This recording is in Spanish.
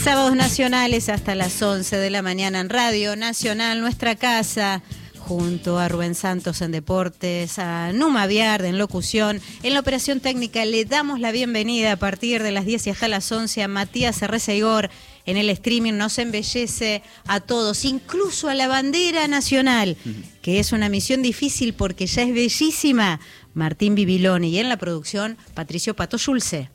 Sábados nacionales hasta las 11 de la mañana en Radio Nacional, nuestra casa, junto a Rubén Santos en Deportes, a Numa Viard en locución. En la operación técnica le damos la bienvenida a partir de las 10 y hasta las 11 a Matías Arreceigor. En el streaming nos embellece a todos, incluso a la bandera nacional, que es una misión difícil porque ya es bellísima, Martín Bibiloni. Y en la producción, Patricio Pato Schulze.